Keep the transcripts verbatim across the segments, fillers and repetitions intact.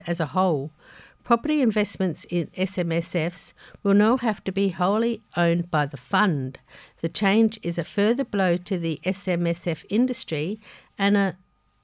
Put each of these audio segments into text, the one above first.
as a whole. Property investments in S M S Fs will now have to be wholly owned by the fund. The change is a further blow to the S M S F industry and a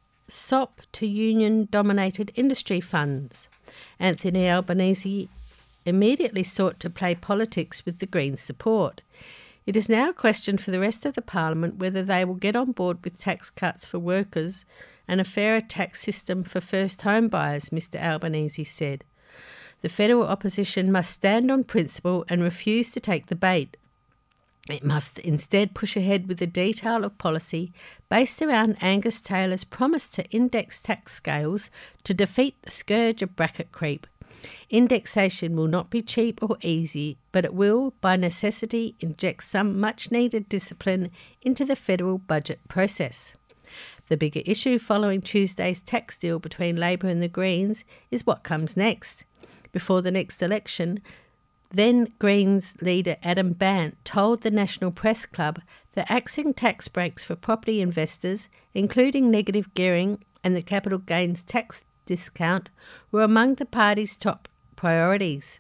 sop to union-dominated industry funds. Anthony Albanese immediately sought to play politics with the Greens' support. It is now a question for the rest of the Parliament whether they will get on board with tax cuts for workers and a fairer tax system for first home buyers, Mr Albanese said. The federal opposition must stand on principle and refuse to take the bait. It must instead push ahead with the detail of policy based around Angus Taylor's promise to index tax scales to defeat the scourge of bracket creep. Indexation will not be cheap or easy, but it will, by necessity, inject some much-needed discipline into the federal budget process. The bigger issue following Tuesday's tax deal between Labor and the Greens is what comes next. Before the next election, then Greens leader Adam Bandt told the National Press Club that axing tax breaks for property investors, including negative gearing and the capital gains tax discount, were among the party's top priorities.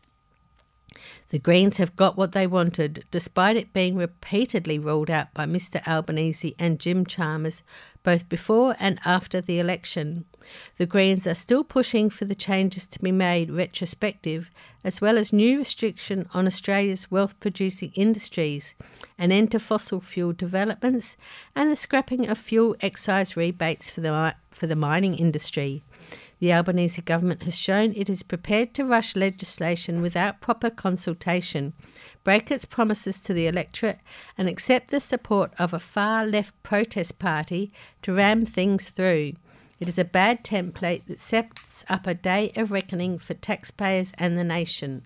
The Greens have got what they wanted, despite it being repeatedly ruled out by Mr Albanese and Jim Chalmers, both before and after the election. The Greens are still pushing for the changes to be made retrospective, as well as new restriction on Australia's wealth-producing industries, an end to fossil fuel developments, and the scrapping of fuel excise rebates for the, for the mining industry. The Albanese government has shown it is prepared to rush legislation without proper consultation, break its promises to the electorate, and accept the support of a far-left protest party to ram things through. It is a bad template that sets up a day of reckoning for taxpayers and the nation.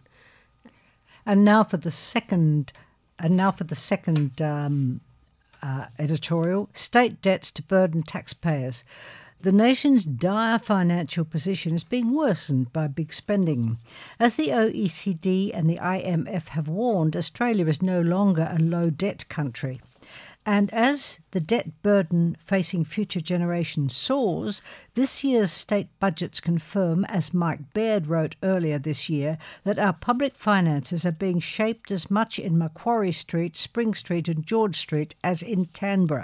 And now for the second, and now for the second um, uh, editorial: state debts to burden taxpayers. The nation's dire financial position is being worsened by big spending. As the O E C D and the I M F have warned, Australia is no longer a low-debt country. And as the debt burden facing future generations soars, this year's state budgets confirm, as Mike Baird wrote earlier this year, that our public finances are being shaped as much in Macquarie Street, Spring Street and George Street as in Canberra.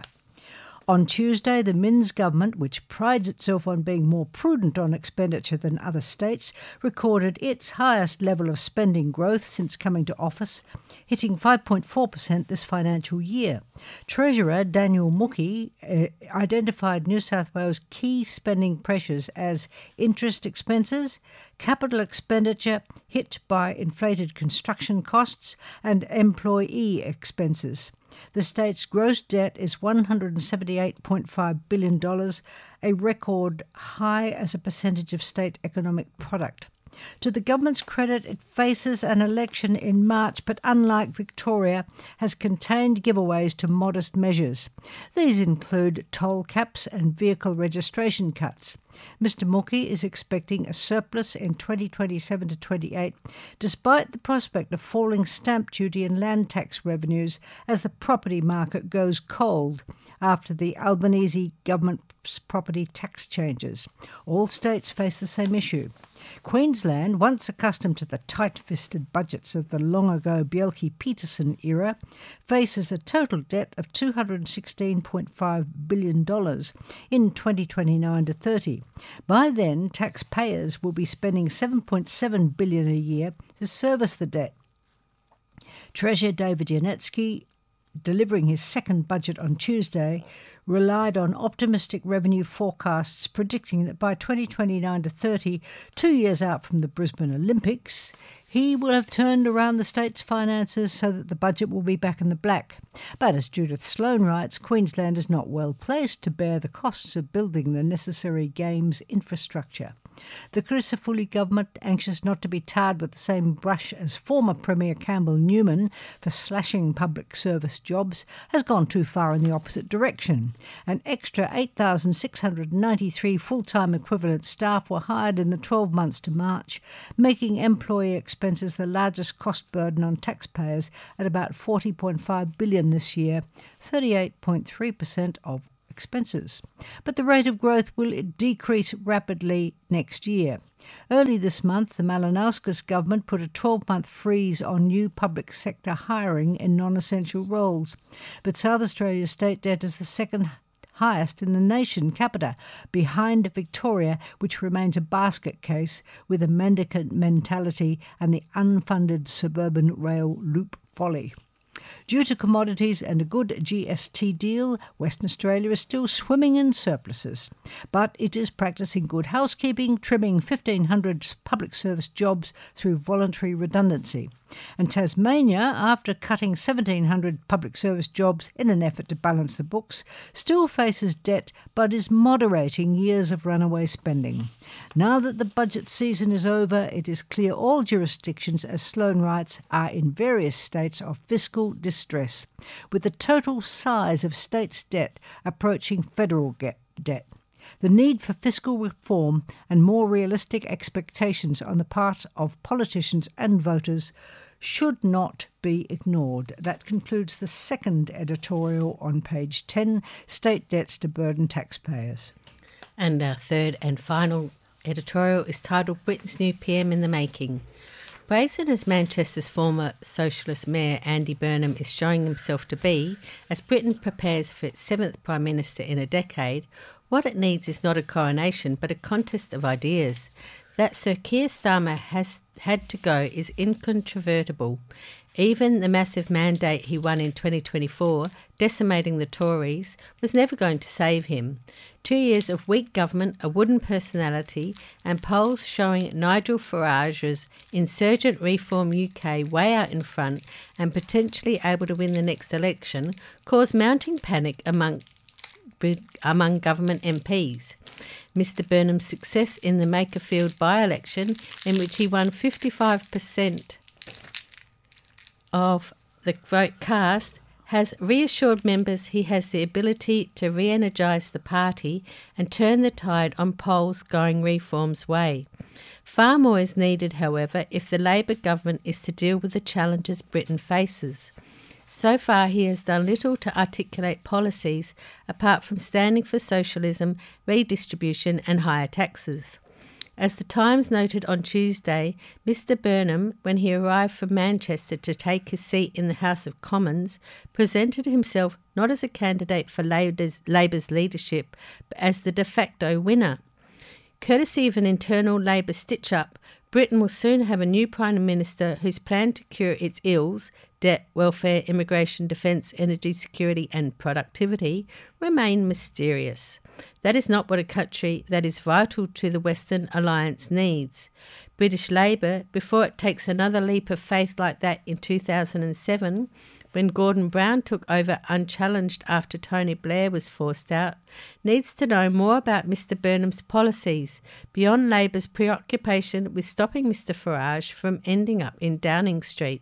On Tuesday, the Minns government, which prides itself on being more prudent on expenditure than other states, recorded its highest level of spending growth since coming to office, hitting five point four percent this financial year. Treasurer Daniel Mookhey uh, identified New South Wales' key spending pressures as interest expenses, capital expenditure hit by inflated construction costs, and employee expenses. The state's gross debt is one hundred seventy-eight point five billion dollars, a record high as a percentage of state economic product. To the government's credit, it faces an election in March, but unlike Victoria, has contained giveaways to modest measures. These include toll caps and vehicle registration cuts. Mister Mookhey is expecting a surplus in twenty twenty-seven to twenty-eight, despite the prospect of falling stamp duty and land tax revenues as the property market goes cold after the Albanese government's property tax changes. All states face the same issue. Queensland, once accustomed to the tight-fisted budgets of the long-ago Bjelke-Petersen era, faces a total debt of two hundred sixteen point five billion dollars in twenty twenty-nine to thirty. By then, taxpayers will be spending seven point seven billion dollars a year to service the debt. Treasurer David Yanetsky, delivering his second budget on Tuesday, relied on optimistic revenue forecasts predicting that by twenty twenty-nine to thirty, two years out from the Brisbane Olympics, he will have turned around the state's finances so that the budget will be back in the black. But as Judith Sloan writes, Queensland is not well placed to bear the costs of building the necessary games infrastructure. The Crisafulli government, anxious not to be tarred with the same brush as former Premier Campbell Newman for slashing public service jobs, has gone too far in the opposite direction. An extra eight thousand six hundred ninety-three full-time equivalent staff were hired in the twelve months to March, making employee expenses the largest cost burden on taxpayers at about forty point five billion dollars this year, thirty-eight point three percent of expenses. But the rate of growth will decrease rapidly next year. Early this month, the Malinauskas government put a twelve-month freeze on new public sector hiring in non-essential roles. But South Australia's state debt is the second highest in the nation capita, behind Victoria, which remains a basket case with a mendicant mentality and the unfunded suburban rail loop folly. Due to commodities and a good G S T deal, Western Australia is still swimming in surpluses. But it is practising good housekeeping, trimming fifteen hundred public service jobs through voluntary redundancy. And Tasmania, after cutting seventeen hundred public service jobs in an effort to balance the books, still faces debt but is moderating years of runaway spending. Now that the budget season is over, it is clear all jurisdictions, as Sloan writes, are in various states of fiscal distress, with the total size of states' debt approaching federal debt. The need for fiscal reform and more realistic expectations on the part of politicians and voters should not be ignored. That concludes the second editorial on page ten, State Debts to Burden Taxpayers. And our third and final editorial is titled Britain's New P M in the Making. Brazen as Manchester's former socialist mayor Andy Burnham is showing himself to be, as Britain prepares for its seventh Prime Minister in a decade, what it needs is not a coronation but a contest of ideas. That Sir Keir Starmer has had to go is incontrovertible. Even the massive mandate he won in twenty twenty-four, decimating the Tories, was never going to save him. Two years of weak government, a wooden personality, and polls showing Nigel Farage's insurgent Reform U K way out in front and potentially able to win the next election caused mounting panic among among government M Ps. Mister Burnham's success in the Makerfield by-election, in which he won fifty-five percent of the vote cast, has reassured members he has the ability to re-energise the party and turn the tide on polls going Reform's way. Far more is needed, however, if the Labor government is to deal with the challenges Britain faces. So far, he has done little to articulate policies apart from standing for socialism, redistribution and higher taxes. As the Times noted on Tuesday, Mister Burnham, when he arrived from Manchester to take his seat in the House of Commons, presented himself not as a candidate for Labour's, Labour's leadership, but as the de facto winner. Courtesy of an internal Labour stitch-up, Britain will soon have a new Prime Minister whose plan to cure its ills, debt, welfare, immigration, defence, energy security and productivity, remain mysterious. That is not what a country that is vital to the Western Alliance needs. British Labour, before it takes another leap of faith like that in two thousand seven, when Gordon Brown took over unchallenged after Tony Blair was forced out, needs to know more about Mister Burnham's policies, beyond Labour's preoccupation with stopping Mister Farage from ending up in Downing Street.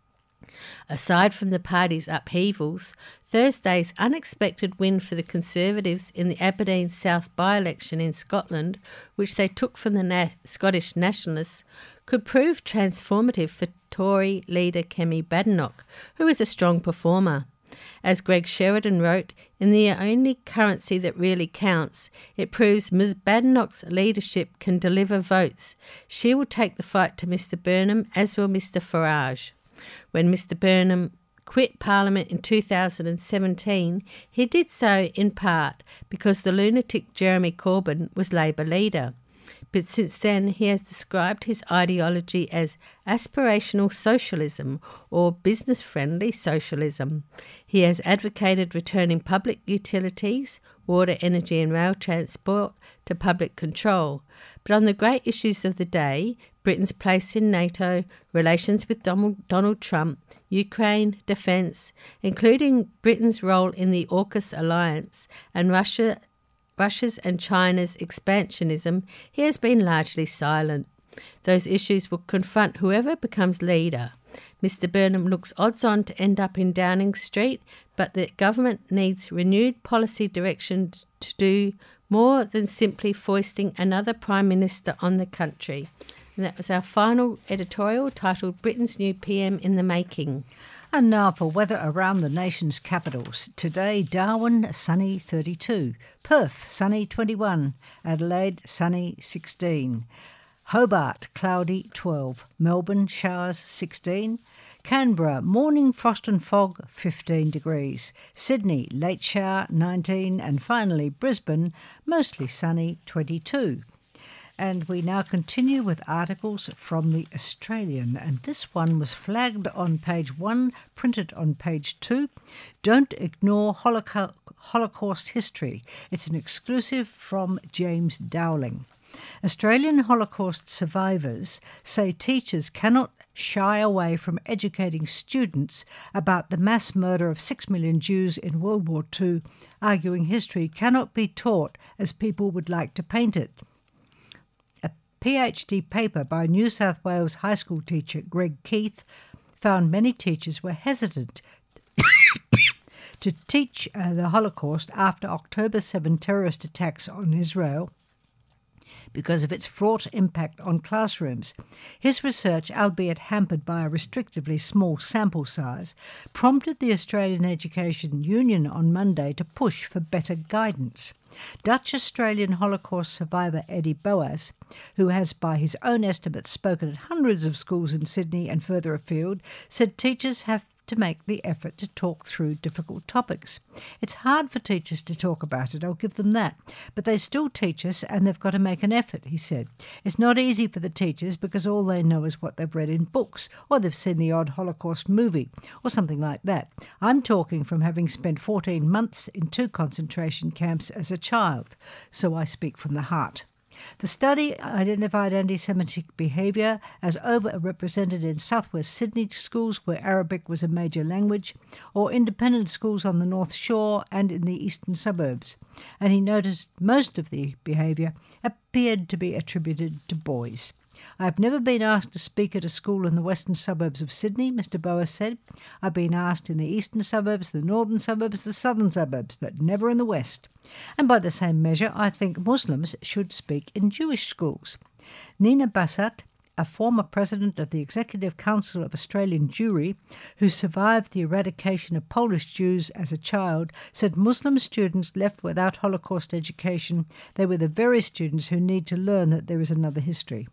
Aside from the party's upheavals, Thursday's unexpected win for the Conservatives in the Aberdeen South by-election in Scotland, which they took from the Na- Scottish Nationalists, could prove transformative for Tory leader Kemi Badenoch, who is a strong performer. As Greg Sheridan wrote, in the only currency that really counts, it proves Miz Badenoch's leadership can deliver votes. She will take the fight to Mister Burnham, as will Mister Farage. When Mister Burnham quit Parliament in two thousand seventeen, he did so in part because the lunatic Jeremy Corbyn was Labour leader. But since then, he has described his ideology as aspirational socialism or business-friendly socialism. He has advocated returning public utilities, water, energy and rail transport to public control. But on the great issues of the day, Britain's place in NATO, relations with Donald Trump, Ukraine, defence, including Britain's role in the AUKUS alliance, and Russia, Russia's and China's expansionism, he has been largely silent. Those issues will confront whoever becomes leader. Mister Burnham looks odds-on to end up in Downing Street, but the government needs renewed policy direction to do more than simply foisting another Prime Minister on the country. And that was our final editorial, titled Britain's New P M in the Making. And now for weather around the nation's capitals. Today, Darwin, sunny thirty-two. Perth, sunny twenty-one. Adelaide, sunny sixteen. Hobart, cloudy twelve. Melbourne, showers sixteen. Canberra, morning frost and fog fifteen degrees. Sydney, late shower nineteen. And finally, Brisbane, mostly sunny twenty-two. And we now continue with articles from the Australian. And this one was flagged on page one, printed on page two. Don't ignore Holocaust, Holocaust history. It's an exclusive from James Dowling. Australian Holocaust survivors say teachers cannot shy away from educating students about the mass murder of six million Jews in World War Two, arguing history cannot be taught as people would like to paint it. PhD paper by New South Wales high school teacher Greg Keith found many teachers were hesitant to teach uh, the Holocaust after October seventh terrorist attacks on Israel because of its fraught impact on classrooms. His research, albeit hampered by a restrictively small sample size, prompted the Australian Education Union on Monday to push for better guidance. Dutch-Australian Holocaust survivor Eddie Boas, who has by his own estimates spoken at hundreds of schools in Sydney and further afield, said teachers have to make the effort to talk through difficult topics. It's hard for teachers to talk about it, I'll give them that, but they still teach us and they've got to make an effort, he said. It's not easy for the teachers because all they know is what they've read in books, or they've seen the odd Holocaust movie, or something like that. I'm talking from having spent fourteen months in two concentration camps as a child, so I speak from the heart. The study identified anti-Semitic behaviour as overrepresented in southwest Sydney schools where Arabic was a major language, or independent schools on the North Shore and in the eastern suburbs, and he noticed most of the behaviour appeared to be attributed to boys. I've never been asked to speak at a school in the western suburbs of Sydney, Mister Boas said. I've been asked in the eastern suburbs, the northern suburbs, the southern suburbs, but never in the west. And by the same measure, I think Muslims should speak in Jewish schools. Nina Bassat, a former president of the Executive Council of Australian Jewry, who survived the eradication of Polish Jews as a child, said Muslim students left without Holocaust education, they were the very students who need to learn that there is another history.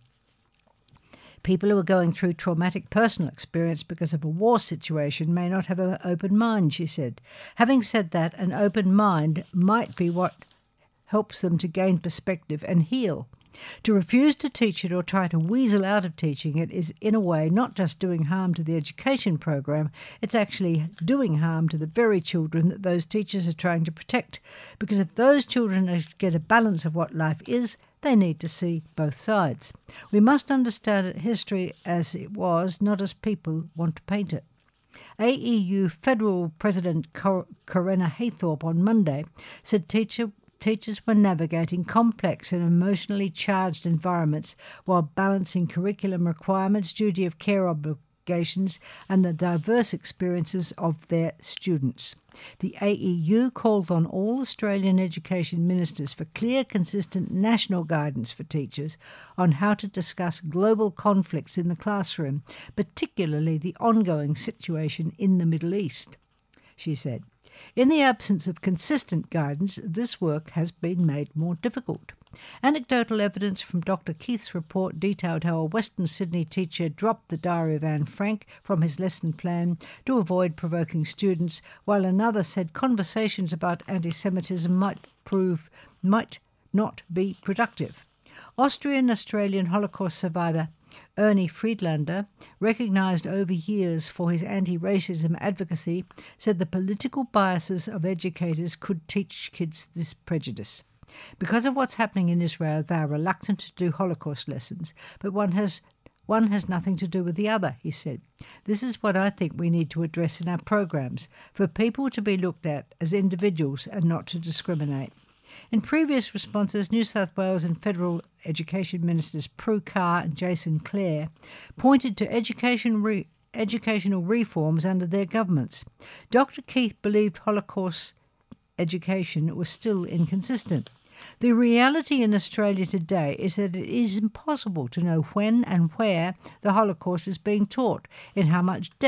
People who are going through traumatic personal experience because of a war situation may not have an open mind, she said. Having said that, an open mind might be what helps them to gain perspective and heal. To refuse to teach it or try to weasel out of teaching it is, in a way, not just doing harm to the education program, it's actually doing harm to the very children that those teachers are trying to protect. Because if those children get a balance of what life is, they need to see both sides. We must understand history as it was, not as people want to paint it. A E U Federal President Corinna Haythorpe on Monday said teacher, teachers were navigating complex and emotionally charged environments while balancing curriculum requirements, duty of care obligations, and the diverse experiences of their students. The A E U called on all Australian education ministers for clear, consistent national guidance for teachers on how to discuss global conflicts in the classroom, particularly the ongoing situation in the Middle East, she said. In the absence of consistent guidance, this work has been made more difficult. Anecdotal evidence from Doctor Keith's report detailed how a Western Sydney teacher dropped the Diary of Anne Frank from his lesson plan to avoid provoking students, while another said conversations about anti-Semitism might prove might not be productive. Austrian-Australian Holocaust survivor Ernie Friedlander, recognised over years for his anti-racism advocacy, said the political biases of educators could teach kids this prejudice. Because of what's happening in Israel, they are reluctant to do Holocaust lessons, but one has one has nothing to do with the other, he said. This is what I think we need to address in our programs, for people to be looked at as individuals and not to discriminate. In previous responses, New South Wales and Federal Education Ministers Prue Carr and Jason Clare pointed to education re- educational reforms under their governments. Doctor Keith believed Holocaust education was still inconsistent. The reality in Australia today is that it is impossible to know when and where the Holocaust is being taught, in how much depth,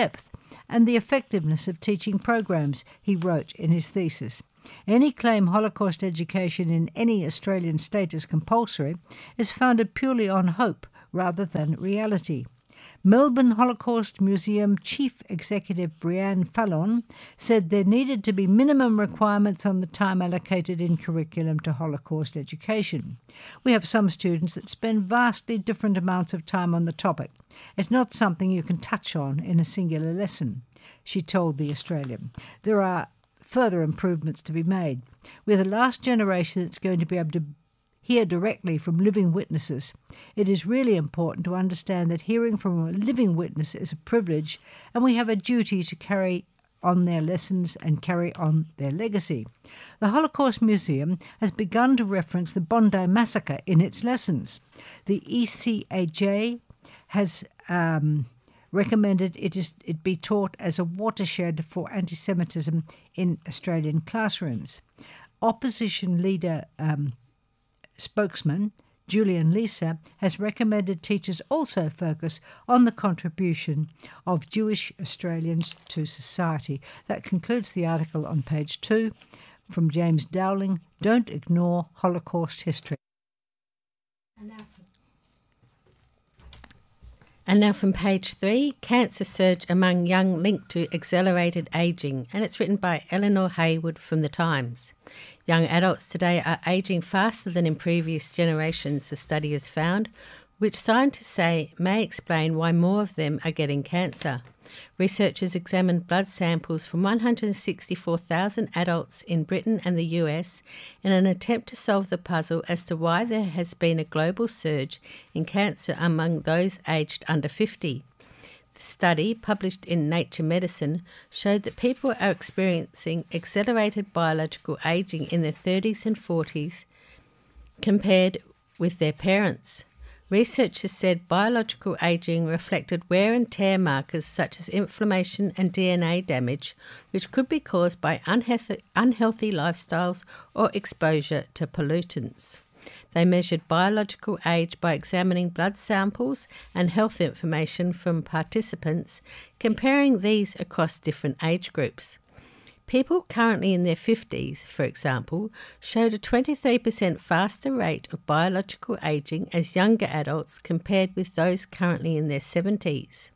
and the effectiveness of teaching programs, he wrote in his thesis. Any claim Holocaust education in any Australian state is compulsory is founded purely on hope rather than reality. Melbourne Holocaust Museum Chief Executive Brianne Fallon said there needed to be minimum requirements on the time allocated in curriculum to Holocaust education. We have some students that spend vastly different amounts of time on the topic. It's not something you can touch on in a singular lesson, she told The Australian. There are further improvements to be made. We're the last generation that's going to be able to hear directly from living witnesses. It is really important to understand that hearing from a living witness is a privilege, and we have a duty to carry on their lessons and carry on their legacy. The Holocaust Museum has begun to reference the Bondi Massacre in its lessons. The E C A J has um, recommended it, is, it be taught as a watershed for anti-Semitism in Australian classrooms. Opposition leader um, spokesman Julian Lisa has recommended teachers also focus on the contribution of Jewish Australians to society. That concludes the article on page two from James Dowling, Don't Ignore Holocaust History. And now from page three, Cancer Surge Among Young Linked to Accelerated Ageing, and it's written by Eleanor Hayward from The Times. Young adults today are ageing faster than in previous generations, the study has found, which scientists say may explain why more of them are getting cancer. Researchers examined blood samples from one hundred sixty-four thousand adults in Britain and the U S in an attempt to solve the puzzle as to why there has been a global surge in cancer among those aged under fifty. The study, published in Nature Medicine, showed that people are experiencing accelerated biological aging in their thirties and forties compared with their parents. Researchers said biological aging reflected wear and tear markers such as inflammation and D N A damage, which could be caused by unhealthy, unhealthy lifestyles or exposure to pollutants. They measured biological age by examining blood samples and health information from participants, comparing these across different age groups. People currently in their fifties, for example, showed a twenty-three percent faster rate of biological aging as younger adults compared with those currently in their seventies.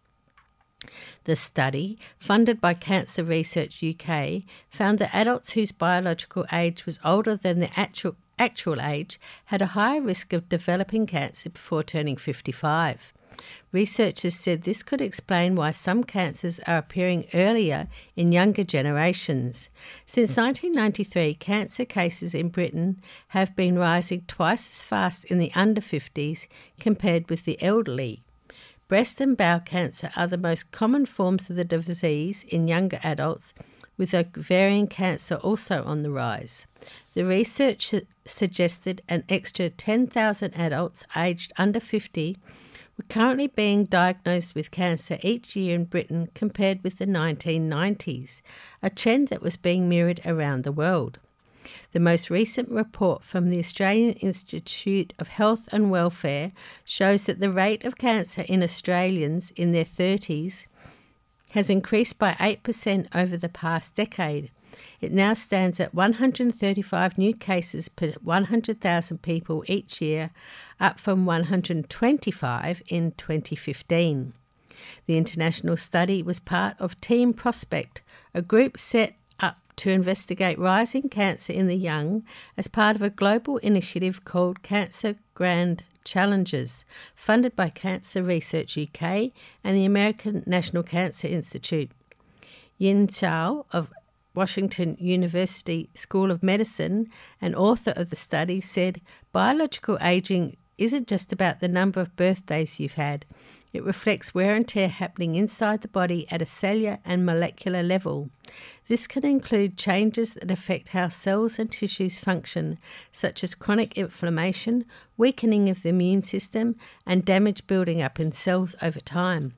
The study, funded by Cancer Research U K, found that adults whose biological age was older than their actual, actual age had a higher risk of developing cancer before turning fifty-five. Researchers said this could explain why some cancers are appearing earlier in younger generations. Since nineteen ninety-three, cancer cases in Britain have been rising twice as fast in the under fifties compared with the elderly. Breast and bowel cancer are the most common forms of the disease in younger adults, with ovarian cancer also on the rise. The research suggested an extra ten thousand adults aged under fifty were currently being diagnosed with cancer each year in Britain compared with the nineteen nineties, a trend that was being mirrored around the world. The most recent report from the Australian Institute of Health and Welfare shows that the rate of cancer in Australians in their thirties has increased by eight percent over the past decade. It now stands at one hundred thirty-five new cases per one hundred thousand people each year, up from one hundred twenty-five in twenty fifteen. The international study was part of Team Prospect, a group set up to investigate rising cancer in the young as part of a global initiative called Cancer Grand Challenges, funded by Cancer Research U K and the American National Cancer Institute. Yin Zhao of Washington University School of Medicine, and author of the study, said, "Biological aging isn't just about the number of birthdays you've had. It reflects wear and tear happening inside the body at a cellular and molecular level. This can include changes that affect how cells and tissues function, such as chronic inflammation, weakening of the immune system, and damage building up in cells over time."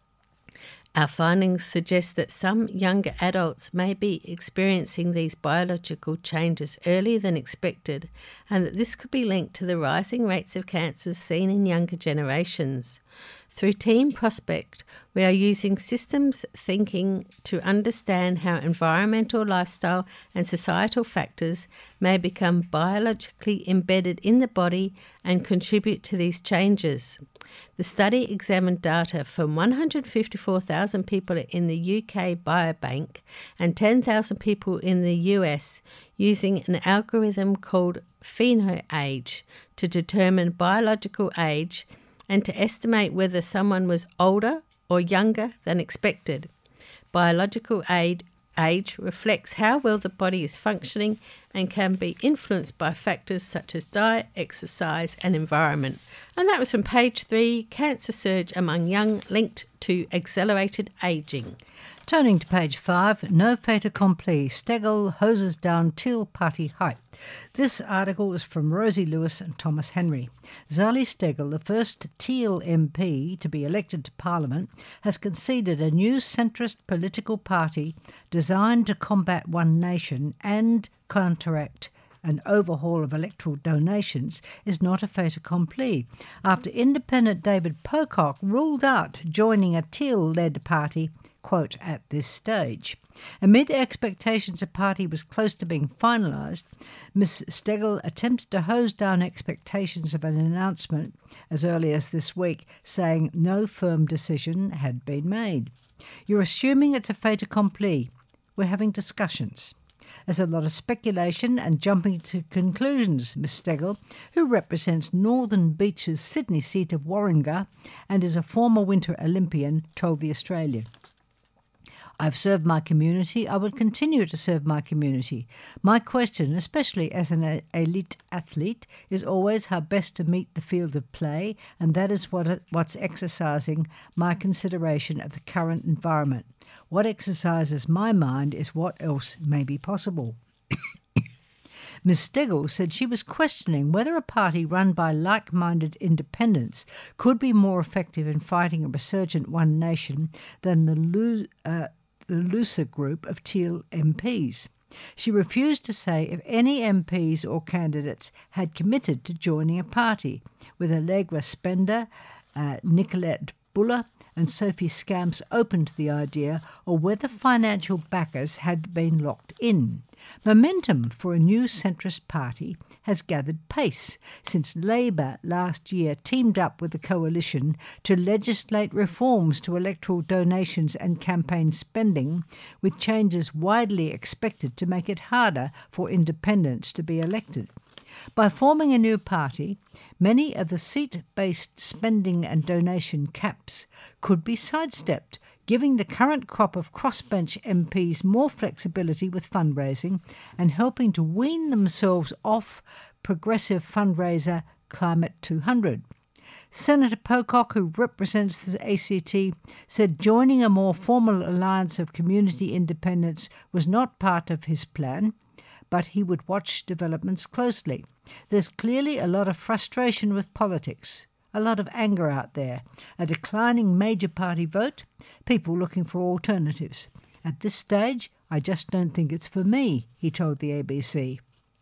Our findings suggest that some younger adults may be experiencing these biological changes earlier than expected, and that this could be linked to the rising rates of cancers seen in younger generations. Through Team Prospect, we are using systems thinking to understand how environmental, lifestyle and societal factors may become biologically embedded in the body and contribute to these changes. The study examined data from one hundred fifty-four thousand people in the U K Biobank and ten thousand people in the U S using an algorithm called PhenoAge to determine biological age and to estimate whether someone was older or younger than expected. Biological age, age reflects how well the body is functioning and can be influenced by factors such as diet, exercise and environment. And that was from page three, Cancer Surge Among Young Linked to Accelerated Ageing. Turning to page five, no fait accompli, Steggall hoses down Teal party hype. This article is from Rosie Lewis and Thomas Henry. Zali Steggall, the first Teal M P to be elected to Parliament, has conceded a new centrist political party designed to combat One Nation and counteract an overhaul of electoral donations is not a fait accompli, after independent David Pocock ruled out joining a Teal-led party, quote, at this stage. Amid expectations a party was close to being finalised, Miss Steggall attempted to hose down expectations of an announcement as early as this week, saying no firm decision had been made. You're assuming it's a fait accompli. We're having discussions. There's a lot of speculation and jumping to conclusions, Miss Steggall, who represents Northern Beach's Sydney seat of Warringah and is a former Winter Olympian, told The Australian. I've served my community. I will continue to serve my community. My question, especially as an elite athlete, is always how best to meet the field of play, and that is what what's exercising my consideration of the current environment. What exercises my mind is what else may be possible. Miss Steggall said she was questioning whether a party run by like-minded independents could be more effective in fighting a resurgent One Nation than the, lo- uh, the looser group of Teal M Ps. She refused to say if any M Ps or candidates had committed to joining a party, with Allegra Spender, uh, Nicolette Buller and Sophie Scamps open to the idea, or whether financial backers had been locked in. Momentum for a new centrist party has gathered pace since Labor last year teamed up with the coalition to legislate reforms to electoral donations and campaign spending, with changes widely expected to make it harder for independents to be elected. By forming a new party, many of the seat-based spending and donation caps could be sidestepped, giving the current crop of crossbench M Ps more flexibility with fundraising and helping to wean themselves off progressive fundraiser Climate two hundred. Senator Pocock, who represents the A C T, said joining a more formal alliance of community independents was not part of his plan, but he would watch developments closely. There's clearly a lot of frustration with politics, a lot of anger out there, a declining major party vote, people looking for alternatives. At this stage, I just don't think it's for me, he told the A B C.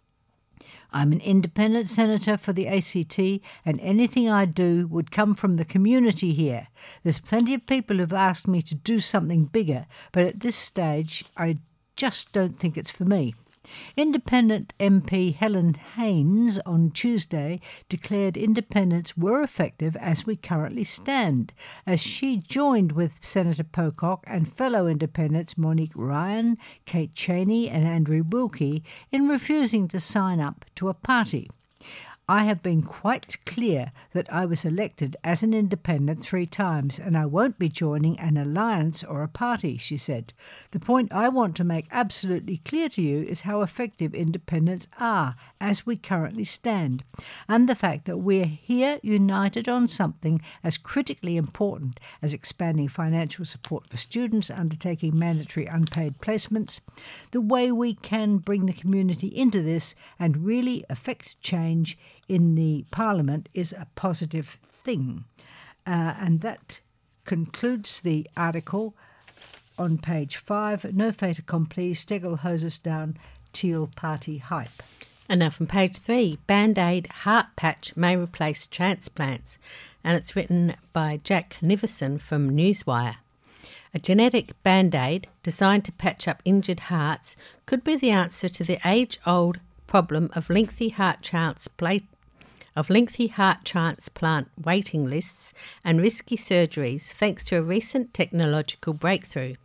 I'm an independent senator for the A C T, and anything I do would come from the community here. There's plenty of people who've asked me to do something bigger, but at this stage, I just don't think it's for me. Independent M P Helen Haynes on Tuesday declared independents were effective as we currently stand, as she joined with Senator Pocock and fellow independents Monique Ryan, Kate Cheney and Andrew Wilkie in refusing to sign up to a party. I have been quite clear that I was elected as an independent three times and I won't be joining an alliance or a party, she said. The point I want to make absolutely clear to you is how effective independents are as we currently stand, and the fact that we're here united on something as critically important as expanding financial support for students undertaking mandatory unpaid placements, the way we can bring the community into this and really affect change in the Parliament is a positive thing. Uh, and that concludes the article on page five. No fait accompli, Steggall hoses down Teal party hype. And now from page three, Band-Aid heart patch may replace transplants. And it's written by Jack Niverson from Newswire. A genetic Band-Aid designed to patch up injured hearts could be the answer to the age-old problem of lengthy heart transplant, of lengthy heart transplant waiting lists and risky surgeries thanks to a recent technological breakthrough.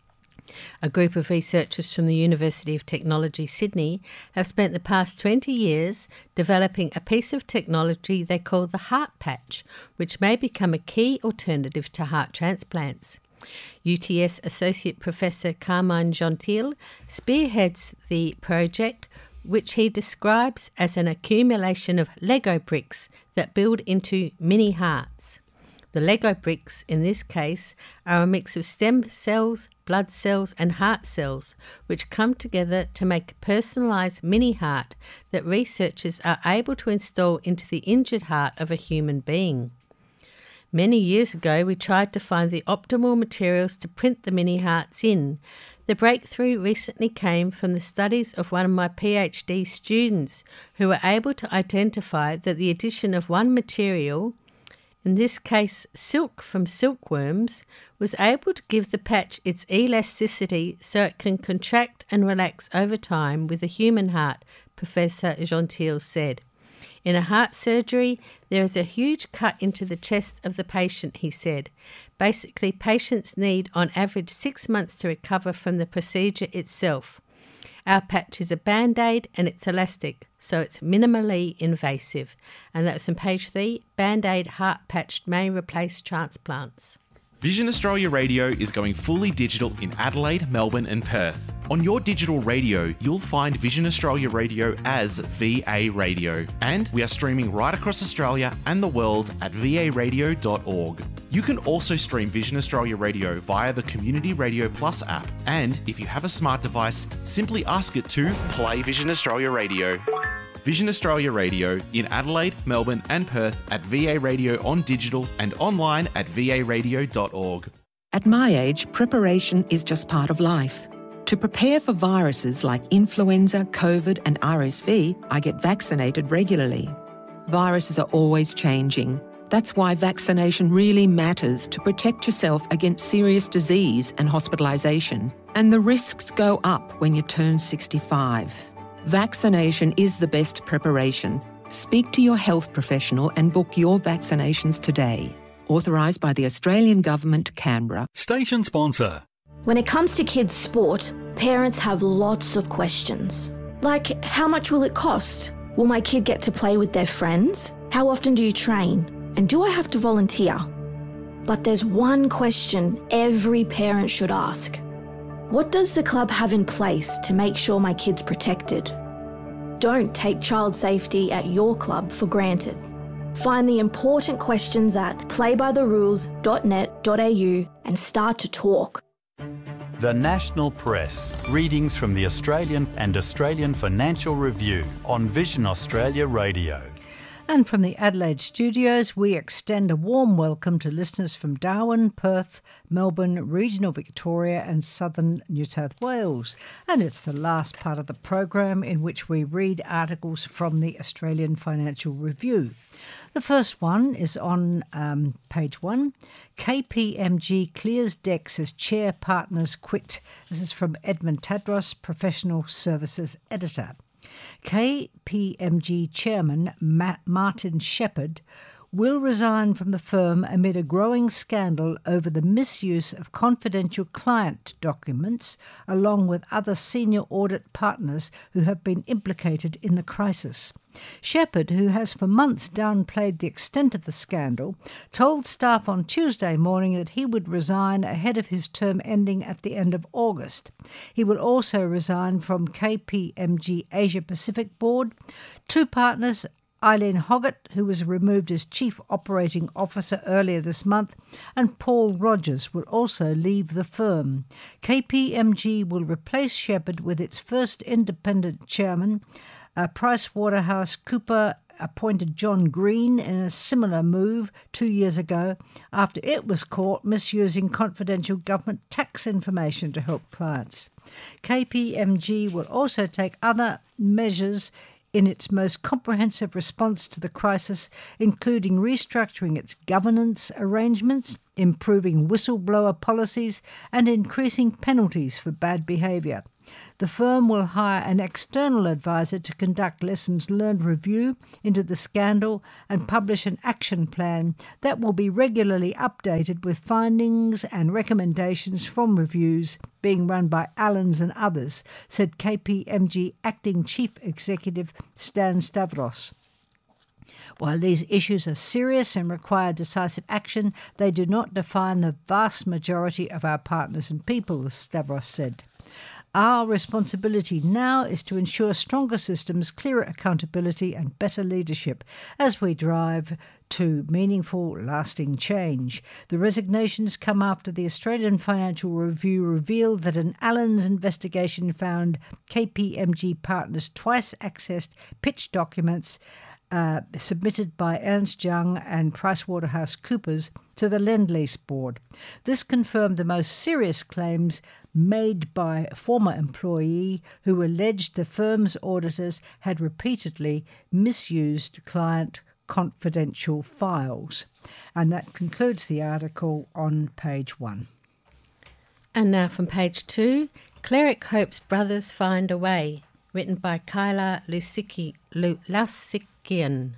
A group of researchers from the University of Technology, Sydney, have spent the past twenty years developing a piece of technology they call the heart patch, which may become a key alternative to heart transplants. U T S Associate Professor Carmine Gentil spearheads the project, which he describes as an accumulation of Lego bricks that build into mini hearts. The Lego bricks, in this case, are a mix of stem cells, blood cells and heart cells, which come together to make a personalised mini heart that researchers are able to install into the injured heart of a human being. Many years ago, we tried to find the optimal materials to print the mini hearts in. The breakthrough recently came from the studies of one of my PhD students, who were able to identify that the addition of one material, in this case silk from silkworms, was able to give the patch its elasticity so it can contract and relax over time with a human heart, Professor Gentil said. In a heart surgery, there is a huge cut into the chest of the patient, he said. Basically, patients need on average six months to recover from the procedure itself. Our patch is a Band-Aid and it's elastic, so it's minimally invasive. And that's on page three, Band-Aid heart patch may replace transplants. Vision Australia Radio is going fully digital in Adelaide, Melbourne and Perth. On your digital radio, you'll find Vision Australia Radio as V A Radio. And we are streaming right across Australia and the world at v a radio dot org. You can also stream Vision Australia Radio via the Community Radio Plus app. And if you have a smart device, simply ask it to play Vision Australia Radio. Vision Australia Radio in Adelaide, Melbourne and Perth at V A Radio on digital and online at v a radio dot org. At my age, preparation is just part of life. To prepare for viruses like influenza, COVID and R S V, I get vaccinated regularly. Viruses are always changing. That's why vaccination really matters to protect yourself against serious disease and hospitalisation. And the risks go up when you turn sixty-five. Vaccination is the best preparation. Speak to your health professional and book your vaccinations today. Authorised by the Australian Government, Canberra. Station sponsor. When it comes to kids' sport, parents have lots of questions. Like, how much will it cost? Will my kid get to play with their friends? How often do you train? And do I have to volunteer? But there's one question every parent should ask. What does the club have in place to make sure my kid's protected? Don't take child safety at your club for granted. Find the important questions at play by the rules dot net dot a u and start to talk. The National Press. Readings from the Australian and Australian Financial Review on Vision Australia Radio. And from the Adelaide studios, we extend a warm welcome to listeners from Darwin, Perth, Melbourne, regional Victoria and southern New South Wales. And it's the last part of the program in which we read articles from the Australian Financial Review. The first one is on um, page one. K P M G clears decks as chair partners quit. This is from Edmund Tadros, Professional Services Editor. K P M G Chairman Matt Martin Shepherd will resign from the firm amid a growing scandal over the misuse of confidential client documents, along with other senior audit partners who have been implicated in the crisis. Shepherd, who has for months downplayed the extent of the scandal, told staff on Tuesday morning that he would resign ahead of his term ending at the end of August. He will also resign from K P M G Asia Pacific Board. Two partners, Eileen Hoggett, who was removed as Chief Operating Officer earlier this month, and Paul Rogers will also leave the firm. K P M G will replace Shepherd with its first independent chairman. Uh, PricewaterhouseCoopers appointed John Green in a similar move two years ago after it was caught misusing confidential government tax information to help clients. K P M G will also take other measures in its most comprehensive response to the crisis, including restructuring its governance arrangements, improving whistleblower policies, and increasing penalties for bad behaviour. The firm will hire an external advisor to conduct lessons learned review into the scandal and publish an action plan that will be regularly updated with findings and recommendations from reviews being run by Allens and others, said K P M G Acting Chief Executive Stan Stavros. While these issues are serious and require decisive action, they do not define the vast majority of our partners and people, Stavros said. Our responsibility now is to ensure stronger systems, clearer accountability and better leadership as we drive to meaningful, lasting change. The resignations come after the Australian Financial Review revealed that an Allens investigation found K P M G partners twice accessed pitch documents uh, submitted by Ernst Young and PricewaterhouseCoopers to the Lend-Lease Board. This confirmed the most serious claims made by a former employee who alleged the firm's auditors had repeatedly misused client confidential files. And that concludes the article on page one. And now from page two, Cleric hopes brothers find a way, written by Kyla Lusiki, Lusikian.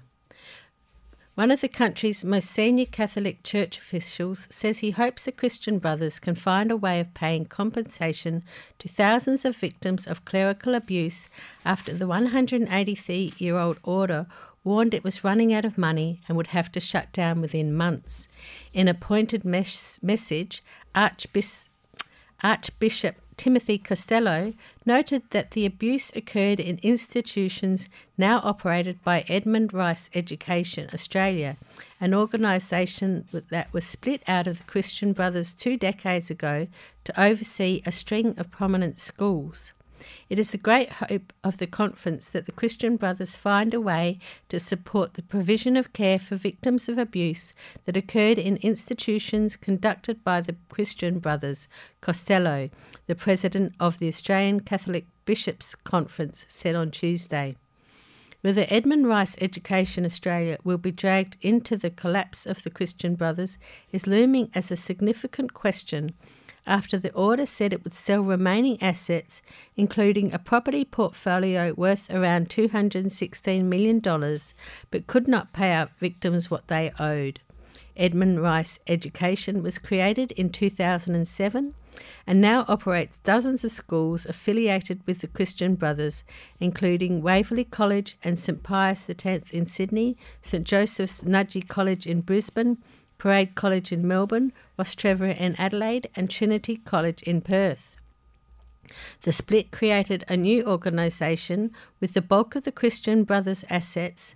One of the country's most senior Catholic Church officials says he hopes the Christian Brothers can find a way of paying compensation to thousands of victims of clerical abuse after the one hundred eighty-three-year-old order warned it was running out of money and would have to shut down within months. In a pointed mes- message, Archbishop Archbishop Timothy Costello noted that the abuse occurred in institutions now operated by Edmund Rice Education Australia, an organisation that was split out of the Christian Brothers two decades ago to oversee a string of prominent schools. It is the great hope of the conference that the Christian Brothers find a way to support the provision of care for victims of abuse that occurred in institutions conducted by the Christian Brothers, Costello, the president of the Australian Catholic Bishops' Conference, said on Tuesday. Whether Edmund Rice Education Australia will be dragged into the collapse of the Christian Brothers is looming as a significant question after the order said it would sell remaining assets, including a property portfolio worth around two hundred sixteen million dollars, but could not pay out victims what they owed. Edmund Rice Education was created in two thousand seven and now operates dozens of schools affiliated with the Christian Brothers, including Waverley College and St Pius X in Sydney, St Joseph's Nudgee College in Brisbane, Parade College in Melbourne, Ross Trevor in Adelaide, and Trinity College in Perth. The split created a new organisation with the bulk of the Christian Brothers' assets.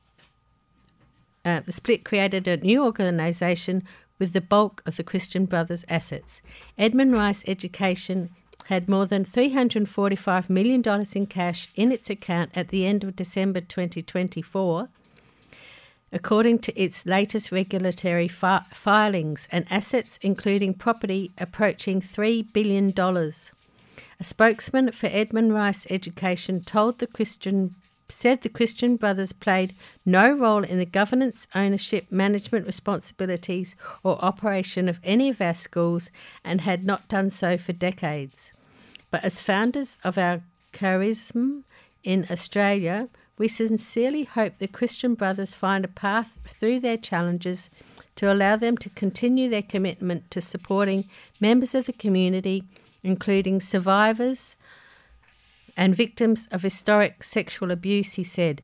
Uh, the split created a new organisation with the bulk of the Christian Brothers' assets. Edmund Rice Education had more than three hundred forty-five million dollars in cash in its account at the end of December twenty twenty-four. According to its latest regulatory fi- filings, and assets including property approaching three billion dollars. A spokesman for Edmund Rice Education told the Christian said the Christian Brothers played no role in the governance, ownership, management responsibilities or operation of any of our schools and had not done so for decades. But as founders of our charism in Australia, we sincerely hope the Christian Brothers find a path through their challenges to allow them to continue their commitment to supporting members of the community, including survivors and victims of historic sexual abuse, he said.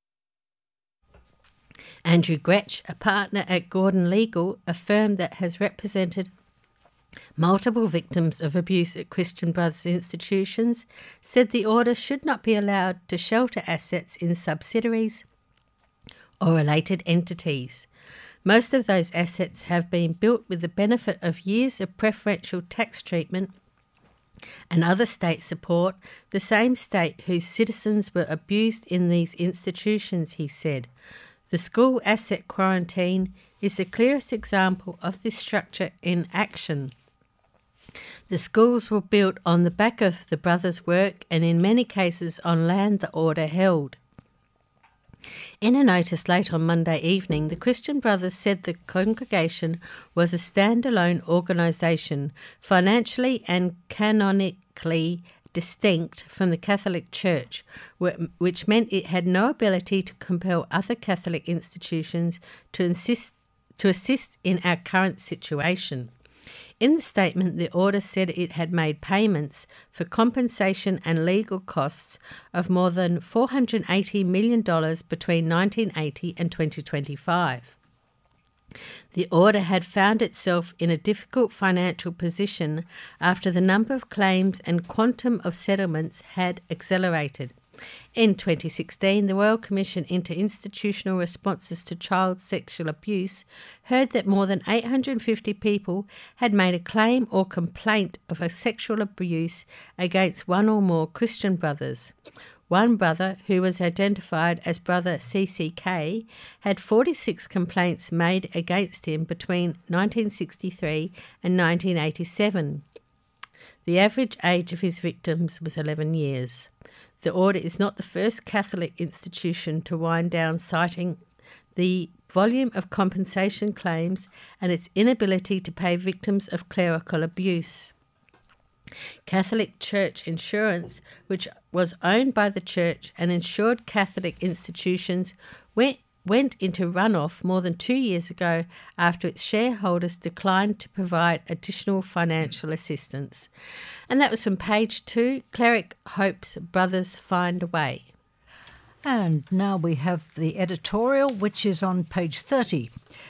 Andrew Gretsch, a partner at Gordon Legal, a firm that has represented multiple victims of abuse at Christian Brothers institutions, said the order should not be allowed to shelter assets in subsidiaries or related entities. Most of those assets have been built with the benefit of years of preferential tax treatment and other state support, the same state whose citizens were abused in these institutions, he said. The school asset quarantine is the clearest example of this structure in action. The schools were built on the back of the brothers' work and in many cases on land the order held. In a notice late on Monday evening, the Christian Brothers said the congregation was a standalone organisation, financially and canonically distinct from the Catholic Church, which meant it had no ability to compel other Catholic institutions to insist to assist in our current situation. In the statement, the order said it had made payments for compensation and legal costs of more than four hundred eighty million dollars between nineteen eighty and twenty twenty-five. The order had found itself in a difficult financial position after the number of claims and quantum of settlements had accelerated. In twenty sixteen, the Royal Commission into Institutional Responses to Child Sexual Abuse heard that more than eight hundred fifty people had made a claim or complaint of a sexual abuse against one or more Christian brothers. One brother, who was identified as Brother C C K, had forty-six complaints made against him between nineteen sixty-three and nineteen eighty-seven. The average age of his victims was eleven years. The order is not the first Catholic institution to wind down, citing the volume of compensation claims and its inability to pay victims of clerical abuse. Catholic Church Insurance, which was owned by the Church and insured Catholic institutions, went went into runoff more than two years ago after its shareholders declined to provide additional financial assistance. And that was from page two, Cleric hopes brothers find a way. And now we have the editorial, which is on page thirty.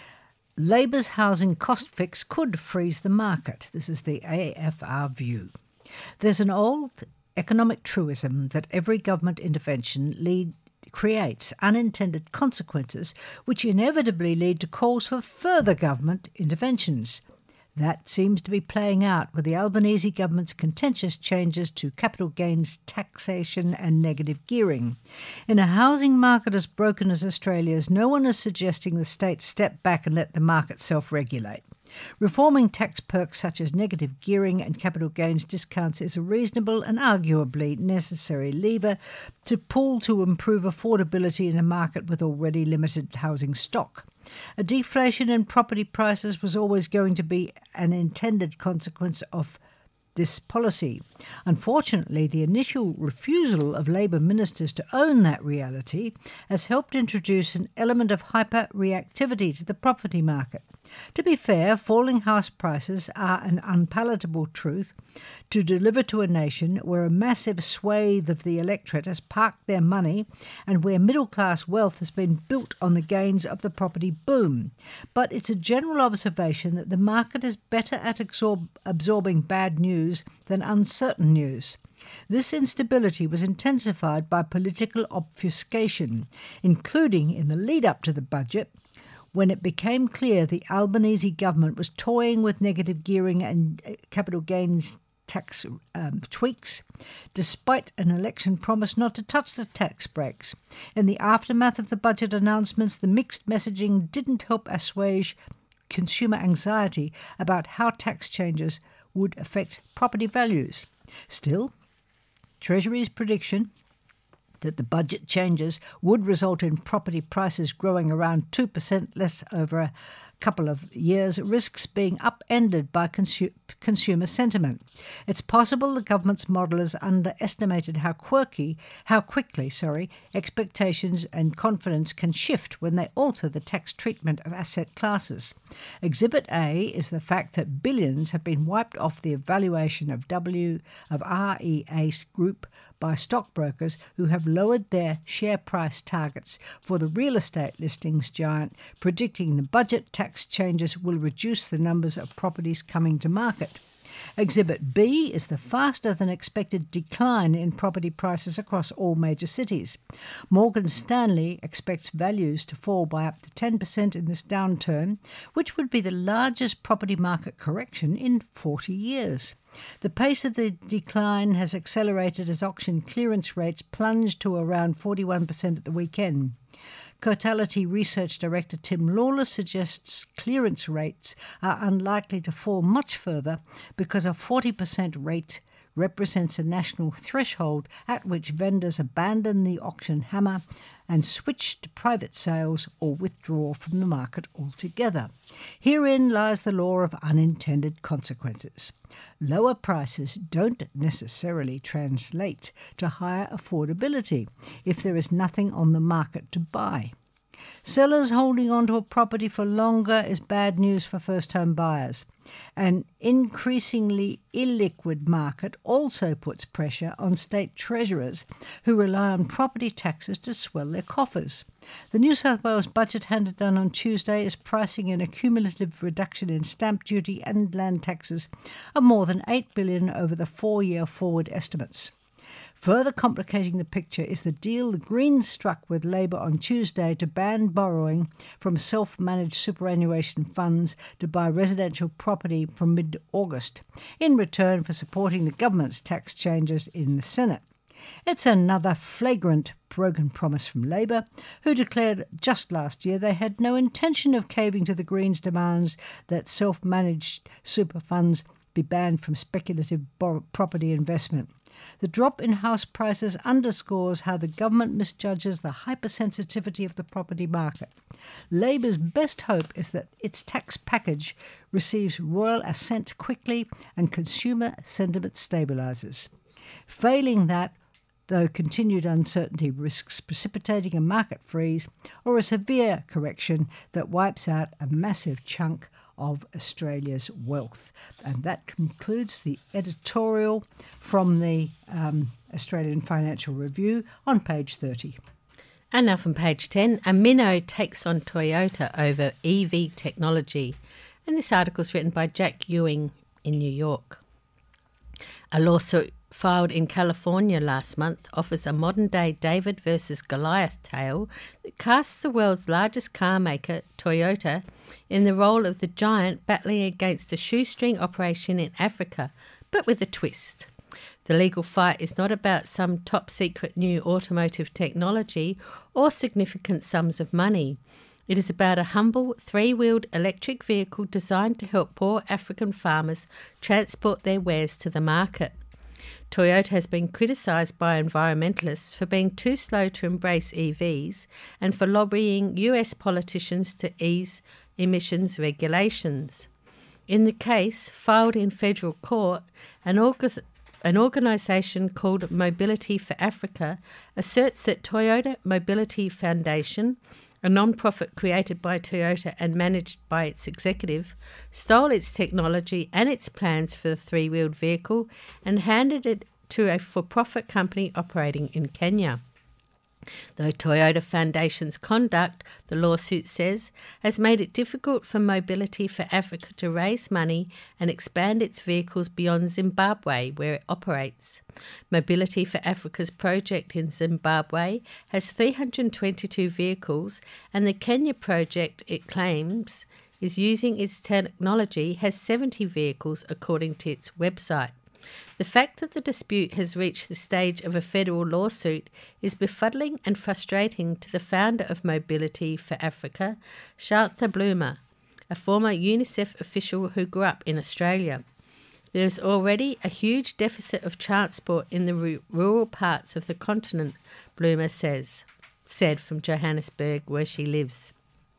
Labour's housing cost fix could freeze the market. This is the A F R view. There's an old economic truism that every government intervention lead creates unintended consequences which inevitably lead to calls for further government interventions. That seems to be playing out with the Albanese government's contentious changes to capital gains taxation and negative gearing. In a housing market as broken as Australia's, no one is suggesting the state step back and let the market self-regulate. Reforming tax perks such as negative gearing and capital gains discounts is a reasonable and arguably necessary lever to pull to improve affordability in a market with already limited housing stock. A deflation in property prices was always going to be an intended consequence of this policy. Unfortunately, the initial refusal of Labor ministers to own that reality has helped introduce an element of hyper-reactivity to the property market. To be fair, falling house prices are an unpalatable truth to deliver to a nation where a massive swathe of the electorate has parked their money and where middle-class wealth has been built on the gains of the property boom. But it's a general observation that the market is better at absorb- absorbing bad news than uncertain news. This instability was intensified by political obfuscation, including in the lead-up to the budget, when it became clear the Albanese government was toying with negative gearing and capital gains tax um, tweaks, despite an election promise not to touch the tax breaks. In the aftermath of the budget announcements, the mixed messaging didn't help assuage consumer anxiety about how tax changes would affect property values. Still, Treasury's prediction that the budget changes would result in property prices growing around two percent less over a couple of years risks being upended by consu- consumer sentiment. It's possible the government's modelers underestimated how quirky, how quickly, sorry, expectations and confidence can shift when they alter the tax treatment of asset classes. Exhibit A is the fact that billions have been wiped off the evaluation of W of R E A Group by stockbrokers who have lowered their share price targets for the real estate listings giant, predicting the budget tax changes will reduce the numbers of properties coming to market. Exhibit B is the faster than expected decline in property prices across all major cities. Morgan Stanley expects values to fall by up to ten percent in this downturn, which would be the largest property market correction in forty years. The pace of the decline has accelerated as auction clearance rates plunged to around forty-one percent at the weekend. Cotality Research Director Tim Lawless suggests clearance rates are unlikely to fall much further because a forty percent rate represents a national threshold at which vendors abandon the auction hammer and switch to private sales or withdraw from the market altogether. Herein lies the law of unintended consequences. Lower prices don't necessarily translate to higher affordability if there is nothing on the market to buy. Sellers holding onto a property for longer is bad news for first-home buyers. An increasingly illiquid market also puts pressure on state treasurers who rely on property taxes to swell their coffers. The New South Wales budget handed down on Tuesday is pricing in a cumulative reduction in stamp duty and land taxes of more than eight billion dollars over the four-year forward estimates. Further complicating the picture is the deal the Greens struck with Labor on Tuesday to ban borrowing from self-managed superannuation funds to buy residential property from mid-August, in return for supporting the government's tax changes in the Senate. It's another flagrant broken promise from Labor, who declared just last year they had no intention of caving to the Greens' demands that self-managed super funds be banned from speculative bor- property investment. The drop in house prices underscores how the government misjudges the hypersensitivity of the property market. Labor's best hope is that its tax package receives royal assent quickly and consumer sentiment stabilises. Failing that, though, continued uncertainty risks precipitating a market freeze or a severe correction that wipes out a massive chunk of Australia's wealth. And that concludes the editorial from the um, Australian Financial Review on page thirty. And now from page ten, a minnow takes on Toyota over E V technology. And this article is written by Jack Ewing in New York. A lawsuit filed in California last month offers a modern-day David versus Goliath tale that casts the world's largest car maker, Toyota, in the role of the giant battling against a shoestring operation in Africa, but with a twist. The legal fight is not about some top-secret new automotive technology or significant sums of money. It is about a humble, three-wheeled electric vehicle designed to help poor African farmers transport their wares to the market. Toyota has been criticised by environmentalists for being too slow to embrace E Vs and for lobbying U S politicians to ease emissions regulations. In the case, filed in federal court, an, org- an organisation called Mobility for Africa asserts that Toyota Mobility Foundation, a non-profit created by Toyota and managed by its executive, stole its technology and its plans for the three-wheeled vehicle and handed it to a for-profit company operating in Kenya. Though Toyota Foundation's conduct, the lawsuit says, has made it difficult for Mobility for Africa to raise money and expand its vehicles beyond Zimbabwe, where it operates. Mobility for Africa's project in Zimbabwe has three hundred twenty-two vehicles, and the Kenya project, it claims, is using its technology, has seventy vehicles, according to its website. The fact that the dispute has reached the stage of a federal lawsuit is befuddling and frustrating to the founder of Mobility for Africa, Shantha Bloomer, a former UNICEF official who grew up in Australia. There is already a huge deficit of transport in the r- rural parts of the continent, Bloomer says, said from Johannesburg, where she lives.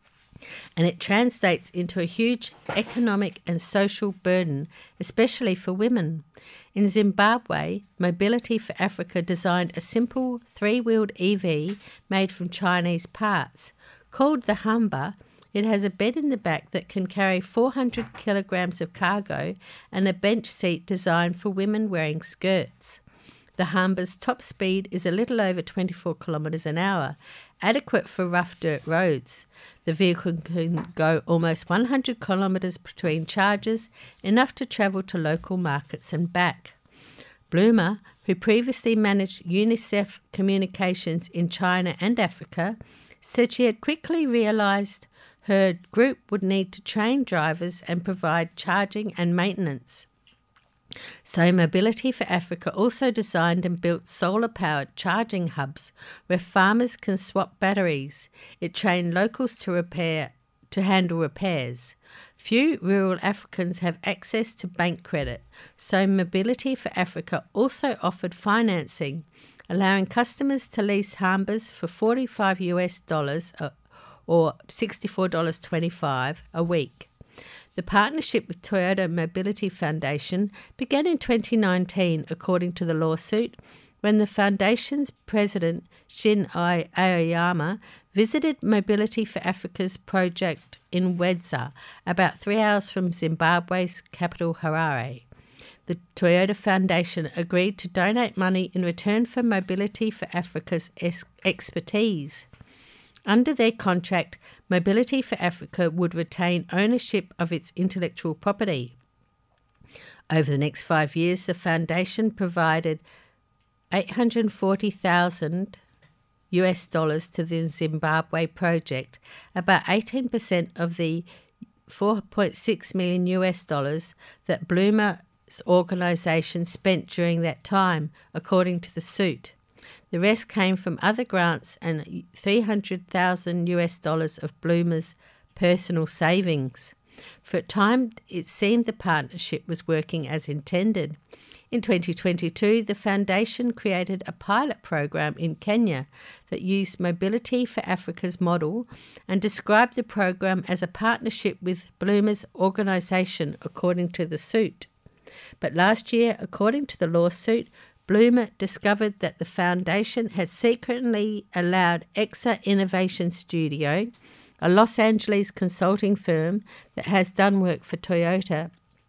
And it translates into a huge economic and social burden, especially for women. In Zimbabwe, Mobility for Africa designed a simple three-wheeled E V made from Chinese parts. Called the Humber, it has a bed in the back that can carry four hundred kilograms of cargo and a bench seat designed for women wearing skirts. The Humber's top speed is a little over twenty-four kilometres an hour, adequate for rough dirt roads. The vehicle can go almost one hundred kilometres between charges, enough to travel to local markets and back. Bloomer, who previously managed UNICEF communications in China and Africa, said she had quickly realised her group would need to train drivers and provide charging and maintenance. So Mobility for Africa also designed and built solar-powered charging hubs where farmers can swap batteries. It trained locals to repair to handle repairs. Few rural Africans have access to bank credit, so Mobility for Africa also offered financing, allowing customers to lease Hambas for forty-five US dollars or sixty-four dollars twenty-five a week. The partnership with Toyota Mobility Foundation began in twenty nineteen, according to the lawsuit, when the foundation's president, Shin Aoyama, visited Mobility for Africa's project in Wedza, about three hours from Zimbabwe's capital Harare. The Toyota Foundation agreed to donate money in return for Mobility for Africa's ex- expertise. Under their contract, Mobility for Africa would retain ownership of its intellectual property. Over the next five years, the foundation provided eight hundred forty thousand US dollars to the Zimbabwe project, about eighteen percent of the four point six million US dollars that Bloomer's organisation spent during that time, according to the suit. The rest came from other grants and three hundred thousand US dollars of Bloomer's personal savings. For a time, it seemed the partnership was working as intended. In twenty twenty-two, the foundation created a pilot program in Kenya that used Mobility for Africa's model and described the program as a partnership with Bloomer's organisation, according to the suit. But last year, according to the lawsuit, Bloomer discovered that the foundation had secretly allowed Exa Innovation Studio, a Los Angeles consulting firm that has done work for Toyota,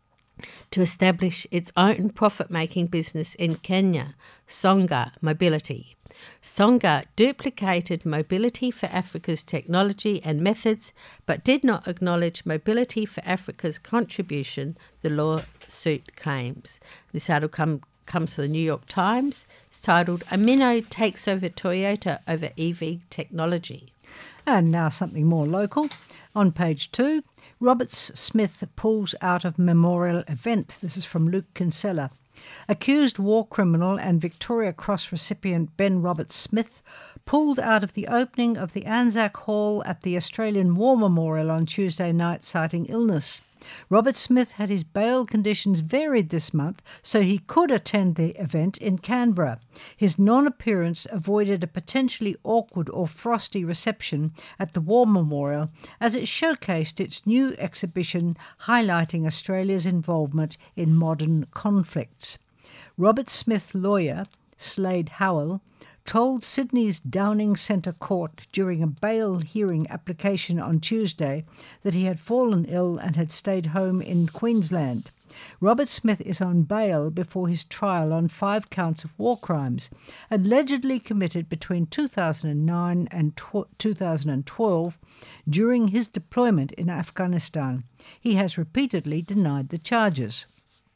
to establish its own profit-making business in Kenya, Songa Mobility. Songa duplicated Mobility for Africa's technology and methods, but did not acknowledge Mobility for Africa's contribution, the lawsuit claims. This article come, comes from the New York Times. It's titled, Amino Takes Over Toyota Over E V Technology. And now something more local. On page two, Roberts Smith pulls out of memorial event. This is from Luke Kinsella. Accused war criminal and Victoria Cross recipient Ben Roberts Smith pulled out of the opening of the Anzac Hall at the Australian War Memorial on Tuesday night, citing illness. Robert Smith had his bail conditions varied this month so he could attend the event in Canberra. His non-appearance avoided a potentially awkward or frosty reception at the War Memorial as it showcased its new exhibition highlighting Australia's involvement in modern conflicts. Robert Smith lawyer, Slade Howell, told Sydney's Downing Centre Court during a bail hearing application on Tuesday that he had fallen ill and had stayed home in Queensland. Robert Smith is on bail before his trial on five counts of war crimes, allegedly committed between two thousand nine and two thousand twelve during his deployment in Afghanistan. He has repeatedly denied the charges.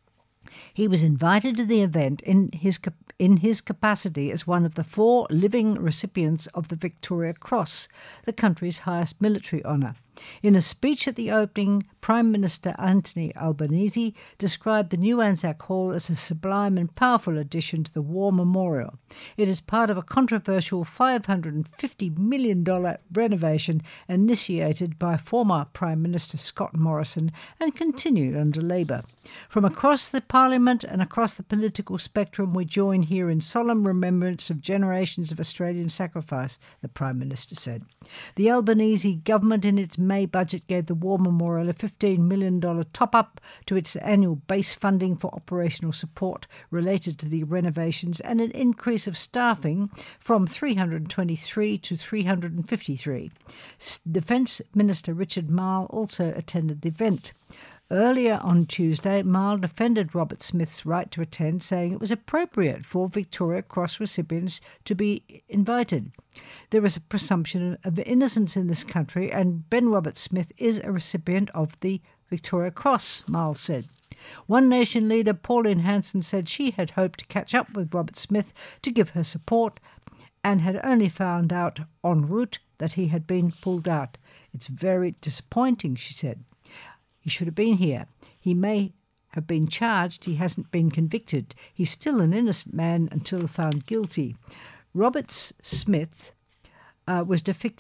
He was invited to the event in his in his capacity as one of the four living recipients of the Victoria Cross, the country's highest military honour. In a speech at the opening, Prime Minister Anthony Albanese described the new Anzac Hall as a sublime and powerful addition to the War Memorial. It is part of a controversial five hundred fifty million dollars renovation initiated by former Prime Minister Scott Morrison and continued under Labor. From across the Parliament and across the political spectrum, we join here in solemn remembrance of generations of Australian sacrifice, the Prime Minister said. The Albanese government in its May budget gave the War Memorial a fifteen million dollars top-up to its annual base funding for operational support related to the renovations and an increase of staffing from three hundred twenty-three to three hundred fifty-three. Defence Minister Richard Marles also attended the event. Earlier on Tuesday, Marles defended Robert Smith's right to attend, saying it was appropriate for Victoria Cross recipients to be invited. There is a presumption of innocence in this country, and Ben Robert Smith is a recipient of the Victoria Cross, Marles said. One Nation leader, Pauline Hanson, said she had hoped to catch up with Robert Smith to give her support and had only found out en route that he had been pulled out. It's very disappointing, she said. He should have been here. He may have been charged. He hasn't been convicted. He's still an innocent man until found guilty. Robert Smith uh, was defected,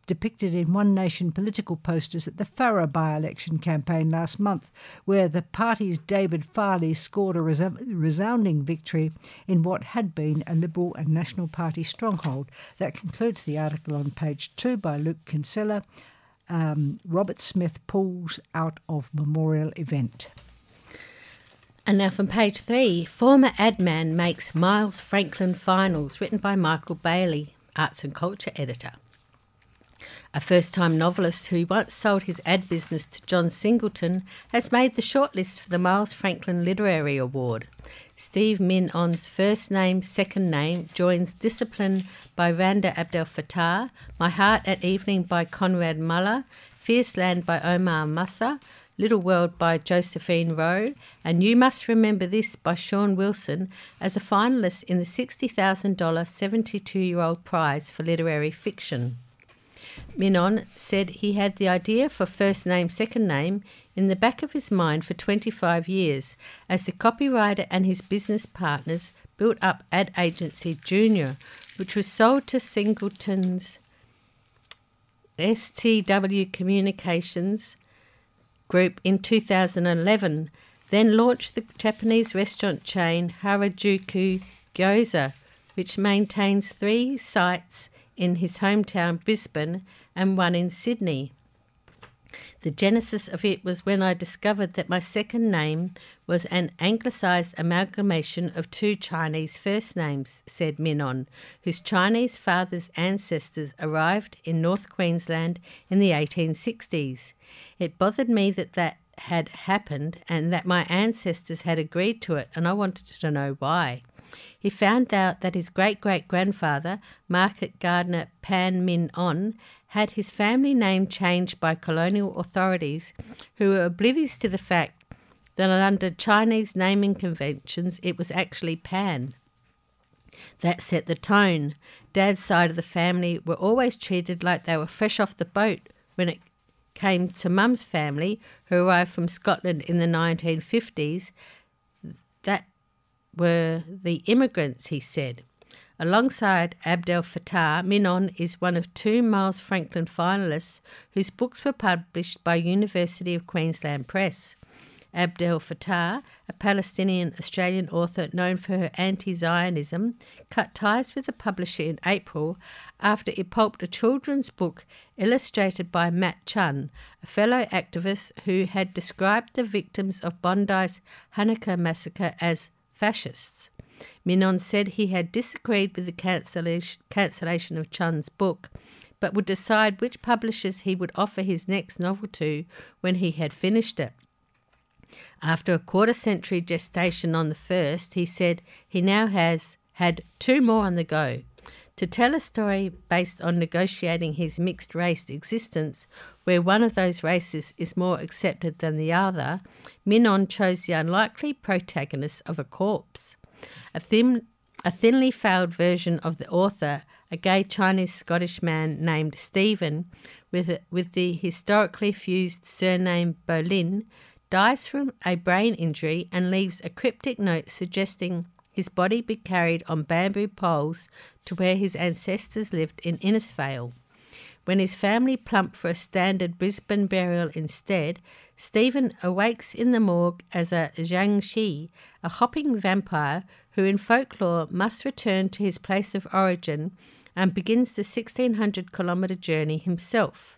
depicted in One Nation political posters at the Farrer by-election campaign last month, where the party's David Farley scored a resounding victory in what had been a Liberal and National Party stronghold. That concludes the article on page two by Luke Kinsella. Um, Robert Smith pulls out of memorial event. And now from page three, former ad man makes Miles Franklin finals, written by Michael Bailey, Arts and Culture editor. A first-time novelist who once sold his ad business to John Singleton has made the shortlist for the Miles Franklin Literary Award. Steve Min-on's First Name, Second Name joins Discipline by Randa Abdel Fattah, My Heart at Evening by Conrad Muller, Fierce Land by Omar Musa, Little World by Josephine Rowe, and You Must Remember This by Sean Wilson as a finalist in the sixty thousand dollars seventy-two-year-old prize for literary fiction. Min-on said he had the idea for First Name, Second Name in the back of his mind for twenty-five years as the copywriter and his business partners built up Ad Agency Junior, which was sold to Singleton's S T W Communications Group in two thousand eleven, then launched the Japanese restaurant chain Harajuku Gyoza, which maintains three sites in his hometown Brisbane and one in Sydney. The genesis of it was when I discovered that my second name was an anglicised amalgamation of two Chinese first names, said Min-on, whose Chinese father's ancestors arrived in North Queensland in the eighteen sixties. It bothered me that that had happened and that my ancestors had agreed to it, and I wanted to know why. He found out that his great-great-grandfather, market gardener Pan Min-on, had his family name changed by colonial authorities who were oblivious to the fact that under Chinese naming conventions it was actually Pan. That set the tone. Dad's side of the family were always treated like they were fresh off the boat when it came to Mum's family, who arrived from Scotland in the nineteen fifties. That were the immigrants, he said. Alongside Abdel Fattah, Min-on is one of two Miles Franklin finalists whose books were published by University of Queensland Press. Abdel Fattah, a Palestinian-Australian author known for her anti-Zionism, cut ties with the publisher in April after it pulped a children's book illustrated by Matt Chun, a fellow activist who had described the victims of Bondi's Hanukkah massacre as fascists. Min-on said he had disagreed with the cancellation, cancellation of Chun's book, but would decide which publishers he would offer his next novel to when he had finished it. After a quarter-century gestation on the first, he said he now has had two more on the go. To tell a story based on negotiating his mixed-race existence, where one of those races is more accepted than the other, Min-on chose the unlikely protagonist of a corpse. A, thin, a thinly veiled version of the author, a gay Chinese-Scottish man named Stephen, with, a, with the historically fused surname Boleyn, dies from a brain injury and leaves a cryptic note suggesting his body be carried on bamboo poles to where his ancestors lived in Innisfail. When his family plumped for a standard Brisbane burial instead, Stephen awakes in the morgue as a Jiangshi, a hopping vampire who in folklore must return to his place of origin and begins the sixteen hundred kilometre journey himself.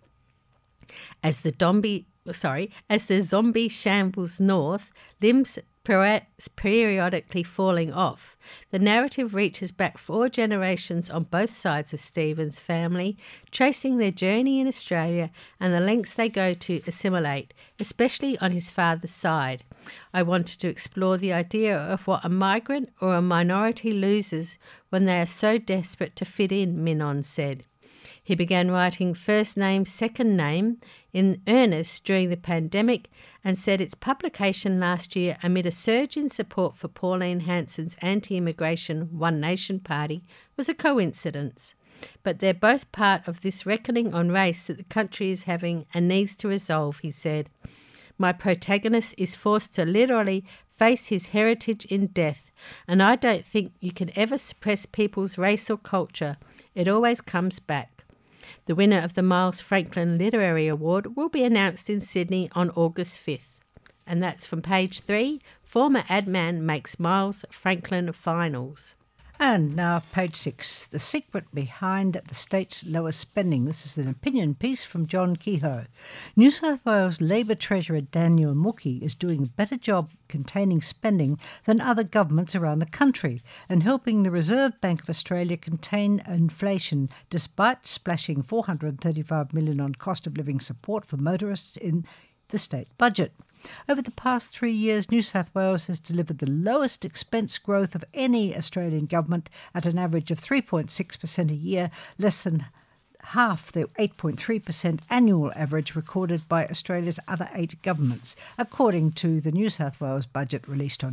As the zombie, sorry, as the zombie shambles north, limbs periodically falling off, the narrative reaches back four generations on both sides of Stephen's family, tracing their journey in Australia and the lengths they go to assimilate, especially on his father's side. I wanted to explore the idea of what a migrant or a minority loses when they are so desperate to fit in, Min-on said. He began writing First Name, Second Name in earnest during the pandemic and said its publication last year amid a surge in support for Pauline Hanson's anti-immigration One Nation Party was a coincidence. But they're both part of this reckoning on race that the country is having and needs to resolve, he said. My protagonist is forced to literally face his heritage in death, and I don't think you can ever suppress people's race or culture. It always comes back. The winner of the Miles Franklin Literary Award will be announced in Sydney on August fifth. And that's from page three. Former ad man makes Miles Franklin finals. And now, page six, the secret behind the state's lower spending. This is an opinion piece from John Kehoe. New South Wales Labor Treasurer Daniel Mookie is doing a better job containing spending than other governments around the country and helping the Reserve Bank of Australia contain inflation despite splashing four hundred thirty-five million dollars on cost of living support for motorists in the state budget. Over the past three years, New South Wales has delivered the lowest expense growth of any Australian government at an average of three point six percent a year, less than half the eight point three percent annual average recorded by Australia's other eight governments, according to the New South Wales budget released on